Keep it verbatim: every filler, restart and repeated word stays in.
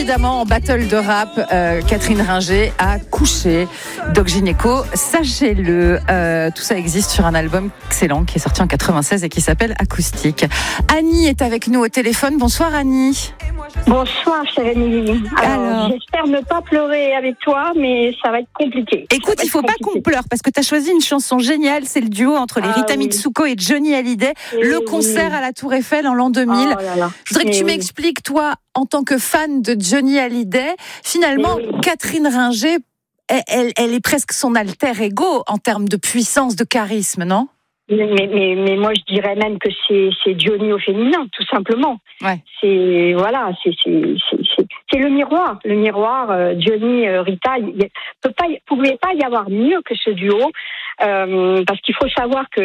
évidemment, en battle de rap, euh, Catherine Ringer a couché Doc Gynéco, sachez-le. Euh, tout ça existe sur un album excellent qui est sorti en quatre-vingt-seize et qui s'appelle Acoustique. Annie est avec nous au téléphone. Bonsoir Annie. Bonsoir chère Émilie. Alors, Alors, j'espère ne pas pleurer avec toi, mais ça va être compliqué. écoute, il ne faut pas qu'on pleure parce que tu as choisi une chanson géniale. C'est le duo entre les Ah, Rita oui. Mitsuko et Johnny Hallyday. Et le oui. concert à la Tour Eiffel en l'an deux mille. Oh là là. Je voudrais que Et tu oui. m'expliques, toi, en tant que fan de Johnny Hallyday, finalement, Et oui. Catherine Ringer, elle, elle, elle est presque son alter ego en termes de puissance, de charisme, non ? Mais, mais, mais moi, je dirais même que c'est, c'est Johnny au féminin, tout simplement. Ouais. C'est, voilà, c'est, c'est, c'est, c'est, c'est le miroir. Le miroir, euh, Johnny, euh, Rita, il ne peut pas, pouvait pas y avoir mieux que ce duo, euh, parce qu'il faut savoir que